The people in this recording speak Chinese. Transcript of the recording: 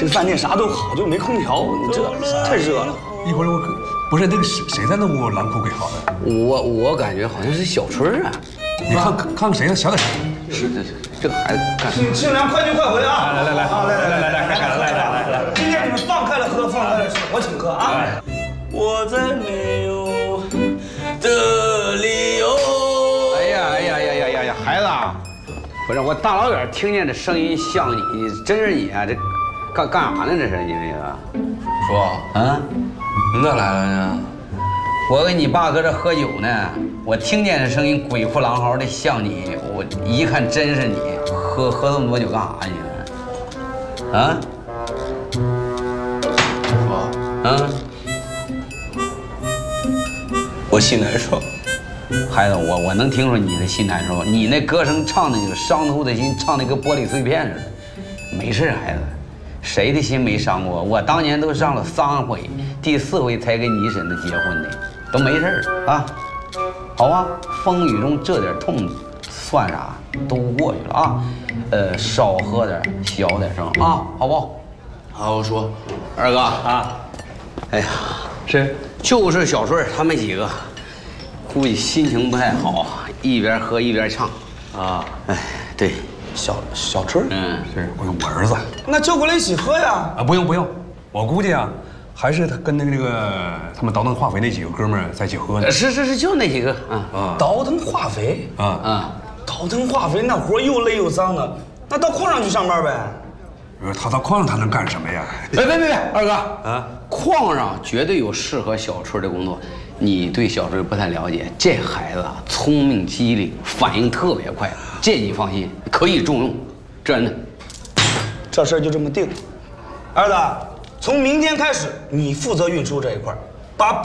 这个饭店啥都好，就没空调，这太热了。 一会儿我不是那个谁在那屋狼哭鬼嚎的？ 我感觉好像是小春啊。 你看谁呢？小点声。 是这个孩子干什么？ 清凉，快去快回啊！ 来， 来，今天你们放开了喝，放开了吃，我请客啊！我在没有的理由。 哎呀，孩子啊，不是我大老远听见这声音像你，真是你啊？这干啥呢？这是你这个？ 叔啊， 你咋来了呢？ 我跟你爸搁这喝酒呢，我听见这声音鬼哭狼嚎的像你，我一看真是你，喝这么多酒干啥去？啊？ 叔， 啊？ 我心难受。 孩子，我能听出你的心难受，你那歌声唱的有伤透的心，唱的跟玻璃碎片似的。没事，孩子，谁的心没伤过？我当年都上了3回，第4回才跟你婶子结婚的，都没事啊。好啊，风雨中这点痛算啥？都过去了啊。少喝点，小点声啊，好不好？ 好，我说， 二哥啊，哎呀，就是小顺他们几个。估计心情不太好，一边喝一边唱， 啊， 哎，对， 小春， 是我儿子。 那叫过来一起喝呀？ 啊，不用，我估计啊，还是他跟那个他们倒腾化肥那几个哥们儿在一起喝呢。 是，就那几个啊。 倒腾化肥啊， 倒腾化肥那活又累又脏的，那到矿上去上班呗。 他到矿上他能干什么呀？ 别，二哥啊，矿上绝对有适合小春的工作。你对小春不太了解，这孩子啊，聪明机灵，反应特别快，这你放心，可以重用，真的。 这事儿就这么定了。儿子，从明天开始，你负责运输这一块，把